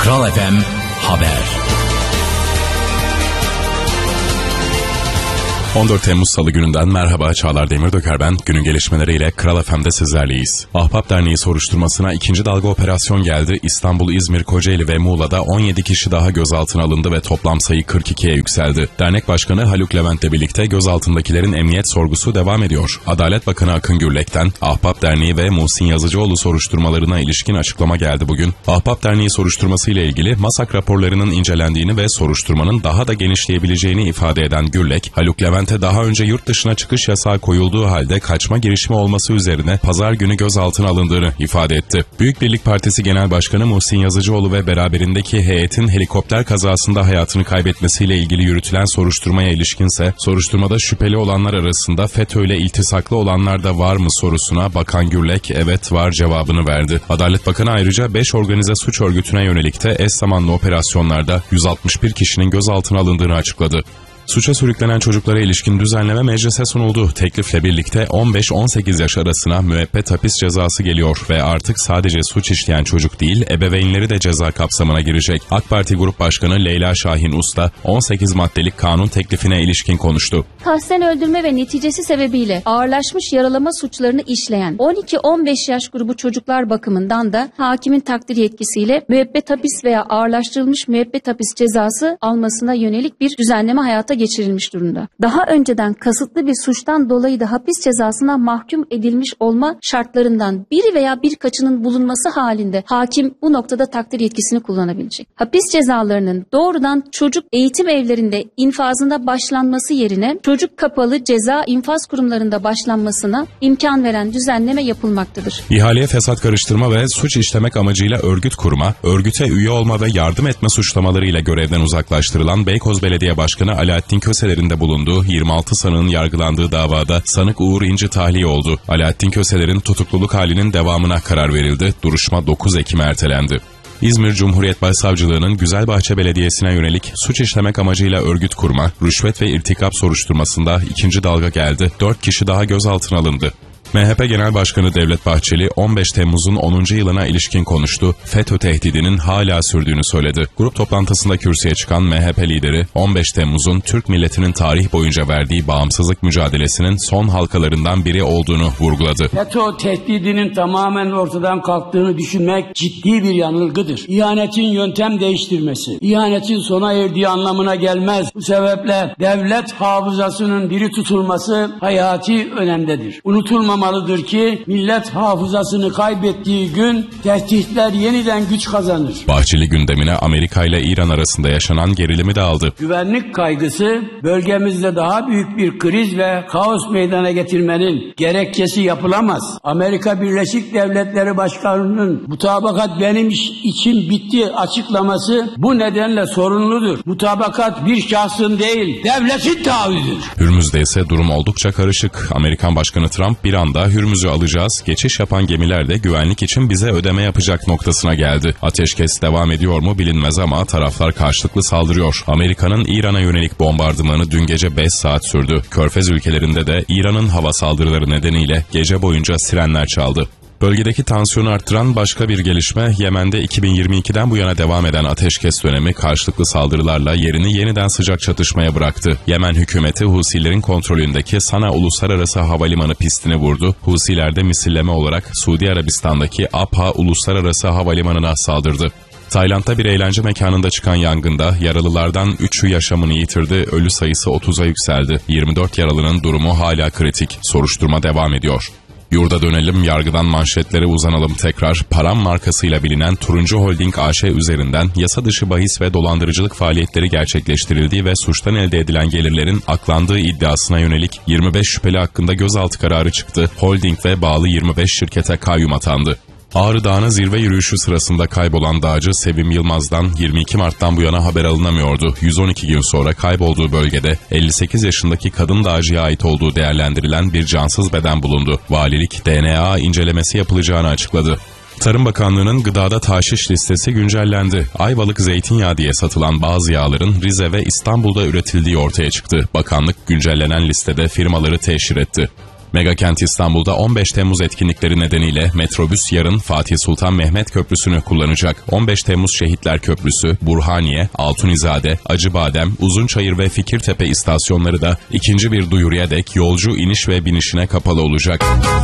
Kral FM Haber. 14 Temmuz Salı gününden merhaba, Çağlar Demirdöker ben. Günün gelişmeleriyle Kral FM'de sizlerleyiz. Ahbap Derneği soruşturmasına ikinci dalga operasyon geldi. İstanbul, İzmir, Kocaeli ve Muğla'da 17 kişi daha gözaltına alındı ve toplam sayı 42'ye yükseldi. Dernek Başkanı Haluk Levent'le birlikte gözaltındakilerin emniyet sorgusu devam ediyor. Adalet Bakanı Akın Gürlek'ten Ahbap Derneği ve Muhsin Yazıcıoğlu soruşturmalarına ilişkin açıklama geldi bugün. Ahbap Derneği soruşturması ile ilgili MASAK raporlarının incelendiğini ve soruşturmanın daha da genişleyebileceğini ifade eden Gürlek, Haluk Levent'e daha önce yurt dışına çıkış yasağı koyulduğu halde kaçma girişimi olması üzerine pazar günü gözaltına alındığını ifade etti. Büyük Birlik Partisi Genel Başkanı Muhsin Yazıcıoğlu ve beraberindeki heyetin helikopter kazasında hayatını kaybetmesiyle ilgili yürütülen soruşturmaya ilişkinse, soruşturmada şüpheli olanlar arasında FETÖ ile iltisaklı olanlar da var mı sorusuna Bakan Gürlek evet var cevabını verdi. Adalet Bakanı ayrıca 5 organize suç örgütüne yönelik de eş zamanlı operasyonlarda 161 kişinin gözaltına alındığını açıkladı. Suça sürüklenen çocuklara ilişkin düzenleme meclise sunuldu. Teklifle birlikte 15-18 yaş arasına müebbet hapis cezası geliyor ve artık sadece suç işleyen çocuk değil, ebeveynleri de ceza kapsamına girecek. AK Parti Grup Başkanı Leyla Şahin Usta, 18 maddelik kanun teklifine ilişkin konuştu. Kasten öldürme ve neticesi sebebiyle ağırlaşmış yaralama suçlarını işleyen 12-15 yaş grubu çocuklar bakımından da hakimin takdir yetkisiyle müebbet hapis veya ağırlaştırılmış müebbet hapis cezası almasına yönelik bir düzenleme hayata geçirilmiş durumda. Daha önceden kasıtlı bir suçtan dolayı da hapis cezasına mahkum edilmiş olma şartlarından biri veya birkaçının bulunması halinde hakim bu noktada takdir yetkisini kullanabilecek. Hapis cezalarının doğrudan çocuk eğitim evlerinde infazında başlanması yerine çocuk kapalı ceza infaz kurumlarında başlanmasına imkan veren düzenleme yapılmaktadır. İhaleye fesat karıştırma ve suç işlemek amacıyla örgüt kurma, örgüte üye olma ve yardım etme suçlamalarıyla görevden uzaklaştırılan Beykoz Belediye Başkanı Alaaddin Köseler'in de bulunduğu 26 sanığın yargılandığı davada sanık Uğur İnci tahliye oldu. Alaaddin Köseler'in tutukluluk halinin devamına karar verildi. Duruşma 9 Ekim'e ertelendi. İzmir Cumhuriyet Başsavcılığı'nın Güzelbahçe Belediyesi'ne yönelik suç işlemek amacıyla örgüt kurma, rüşvet ve irtikap soruşturmasında ikinci dalga geldi. 4 kişi daha gözaltına alındı. MHP Genel Başkanı Devlet Bahçeli 15 Temmuz'un 10. yılına ilişkin konuştu. FETÖ tehdidinin hala sürdüğünü söyledi. Grup toplantısında kürsüye çıkan MHP lideri 15 Temmuz'un Türk milletinin tarih boyunca verdiği bağımsızlık mücadelesinin son halkalarından biri olduğunu vurguladı. FETÖ tehdidinin tamamen ortadan kalktığını düşünmek ciddi bir yanılgıdır. İhanetin yöntem değiştirmesi, ihanetin sona erdiği anlamına gelmez. Bu sebeple devlet hafızasının diri tutulması hayati önemdedir. Unutulmamalıdır ki millet hafızasını kaybettiği gün tehditler yeniden güç kazanır. Bahçeli gündemine Amerika ile İran arasında yaşanan gerilimi de aldı. Güvenlik kaygısı bölgemizde daha büyük bir kriz ve kaos meydana getirmenin gerekçesi yapılamaz. Amerika Birleşik Devletleri Başkanı'nın mutabakat benim için bitti açıklaması bu nedenle sorunludur. Mutabakat bir şahsın değil, devletin taahhüdüdür. Hürmüz'de ise durum oldukça karışık. Amerikan Başkanı Trump bir anda Hürmüz'ü alacağız, geçiş yapan gemiler de güvenlik için bize ödeme yapacak noktasına geldi. Ateşkes devam ediyor mu bilinmez ama taraflar karşılıklı saldırıyor. Amerika'nın İran'a yönelik bombardımanı dün gece 5 saat sürdü. Körfez ülkelerinde de İran'ın hava saldırıları nedeniyle gece boyunca sirenler çaldı. Bölgedeki tansiyonu arttıran başka bir gelişme, Yemen'de 2022'den bu yana devam eden ateşkes dönemi karşılıklı saldırılarla yerini yeniden sıcak çatışmaya bıraktı. Yemen hükümeti Husilerin kontrolündeki Sana Uluslararası Havalimanı pistini vurdu. Husiler de misilleme olarak Suudi Arabistan'daki Abha Uluslararası Havalimanı'na saldırdı. Tayland'da bir eğlence mekanında çıkan yangında yaralılardan 3'ü yaşamını yitirdi, ölü sayısı 30'a yükseldi. 24 yaralının durumu hala kritik, soruşturma devam ediyor. Yurda dönelim, yargıdan manşetlere uzanalım tekrar. Param markasıyla bilinen Turuncu Holding AŞ üzerinden yasa dışı bahis ve dolandırıcılık faaliyetleri gerçekleştirildiği ve suçtan elde edilen gelirlerin aklandığı iddiasına yönelik 25 şüpheli hakkında gözaltı kararı çıktı. Holding ve bağlı 25 şirkete kayyum atandı. Ağrı Dağı'na zirve yürüyüşü sırasında kaybolan dağcı Sevim Yılmaz'dan 22 Mart'tan bu yana haber alınamıyordu. 112 gün sonra kaybolduğu bölgede 58 yaşındaki kadın dağcıya ait olduğu değerlendirilen bir cansız beden bulundu. Valilik DNA incelemesi yapılacağını açıkladı. Tarım Bakanlığı'nın gıdada taşiş listesi güncellendi. Ayvalık zeytinyağı diye satılan bazı yağların Rize ve İstanbul'da üretildiği ortaya çıktı. Bakanlık güncellenen listede firmaları teşhir etti. Megakent İstanbul'da 15 Temmuz etkinlikleri nedeniyle metrobüs yarın Fatih Sultan Mehmet Köprüsü'nü kullanacak. 15 Temmuz Şehitler Köprüsü, Burhaniye, Altunizade, Acıbadem, Uzunçayır ve Fikirtepe istasyonları da ikinci bir duyuruya dek yolcu iniş ve binişine kapalı olacak.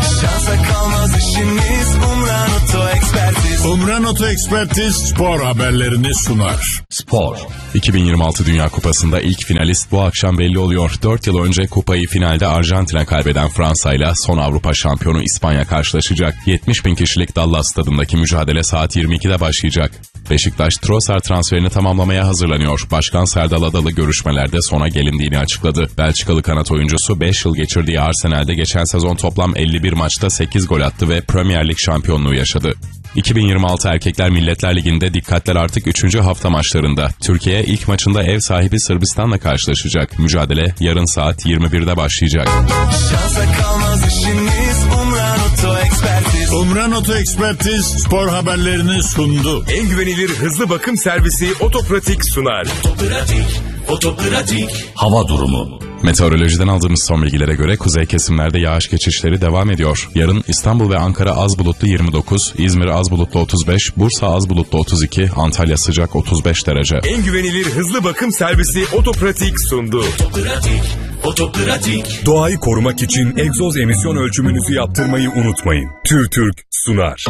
Umran Oto Ekspertiz spor haberlerini sunar. Spor. 2026 Dünya Kupası'nda ilk finalist bu akşam belli oluyor. 4 yıl önce kupayı finalde Arjantin'e kaybeden Fransa ile son Avrupa şampiyonu İspanya karşılaşacak. 70 bin kişilik Dallas stadındaki mücadele saat 22'de başlayacak. Beşiktaş, Trossard transferini tamamlamaya hazırlanıyor. Başkan Serdal Adalı görüşmelerde sona gelindiğini açıkladı. Belçikalı kanat oyuncusu 5 yıl geçirdiği Arsenal'de geçen sezon toplam 51 maçta 8 gol attı ve Premier Lig şampiyonluğu yaşadı. 2026 Erkekler Milletler Ligi'nde dikkatler artık 3. hafta maçlarında. Türkiye ilk maçında ev sahibi Sırbistan'la karşılaşacak. Mücadele yarın saat 21'de başlayacak. Umran Oto Ekspertiz spor haberlerini sundu. En güvenilir hızlı bakım servisi Otopratik sunar. Otopratik. Hava durumu. Meteorolojiden aldığımız son bilgilere göre kuzey kesimlerde yağış geçişleri devam ediyor. Yarın İstanbul ve Ankara az bulutlu 29, İzmir az bulutlu 35, Bursa az bulutlu 32, Antalya sıcak 35 derece. En güvenilir hızlı bakım servisi Otopratik sundu. Otopratik. Doğayı korumak için egzoz emisyon ölçümünüzü yaptırmayı unutmayın. TÜRTÜRK sunar.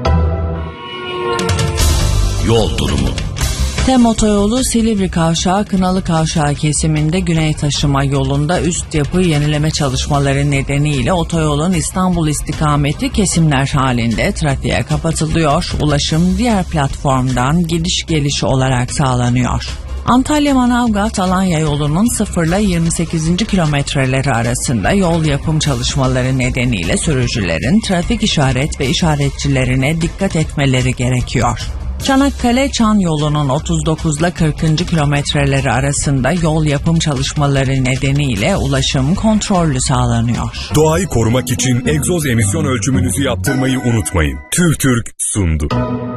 Yol durumu. TEM otoyolu Silivri Kavşağı Kınalı Kavşağı kesiminde güney taşıma yolunda üst yapı yenileme çalışmaları nedeniyle otoyolun İstanbul istikameti kesimler halinde trafiğe kapatılıyor. Ulaşım diğer platformdan gidiş geliş olarak sağlanıyor. Antalya-Manavgat-Alanya yolunun 0 ile 28. kilometreleri arasında yol yapım çalışmaları nedeniyle sürücülerin trafik işaret ve işaretçilerine dikkat etmeleri gerekiyor. Çanakkale-Çan yolunun 39 ile 40. kilometreleri arasında yol yapım çalışmaları nedeniyle ulaşım kontrollü sağlanıyor. Doğayı korumak için egzoz emisyon ölçümünüzü yaptırmayı unutmayın. TÜRTÜRK sundu.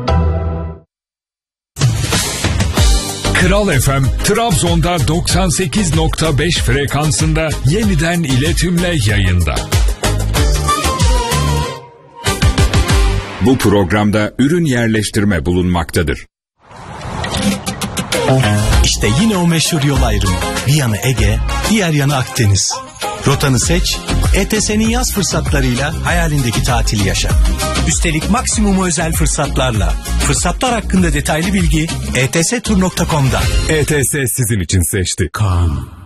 Kral FM, Trabzon'da 98.5 frekansında yeniden iletimle yayında. Bu programda ürün yerleştirme bulunmaktadır. İşte yine o meşhur yol ayrımı. Bir yanı Ege, diğer yanı Akdeniz. Rotanı seç, ETS'nin yaz fırsatlarıyla hayalindeki tatili yaşa. Üstelik maksimum özel fırsatlarla. Fırsatlar hakkında detaylı bilgi etstur.com'da. ETS sizin için seçti. Kan.